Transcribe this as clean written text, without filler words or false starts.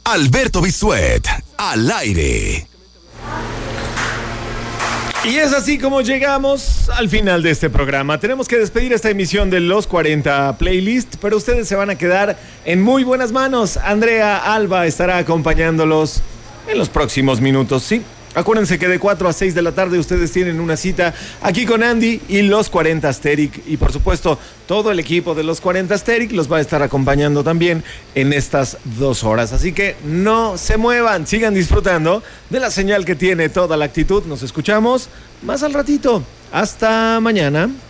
Alberto Bisuet, al aire. Y es así como llegamos al final de este programa. Tenemos que despedir esta emisión de Los 40 Playlist, pero ustedes se van a quedar en muy buenas manos. Andrea Alba estará acompañándolos en los próximos minutos, ¿sí? Acuérdense que de 4 a 6 de la tarde ustedes tienen una cita aquí con Andy y Los 40 Asterix. Y por supuesto, todo el equipo de Los 40 Asterix los va a estar acompañando también en estas 2 horas. Así que no se muevan, sigan disfrutando de la señal que tiene toda la actitud. Nos escuchamos más al ratito. Hasta mañana.